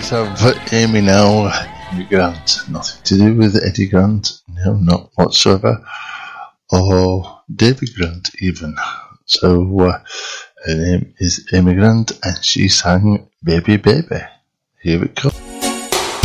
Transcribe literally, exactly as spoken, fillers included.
let's have Amy now. Amy Grant. Nothing to do with Eddie Grant. No, not whatsoever. Or David Grant, even. So, uh, her name is Amy Grant, and she sang Baby Baby. Here it comes.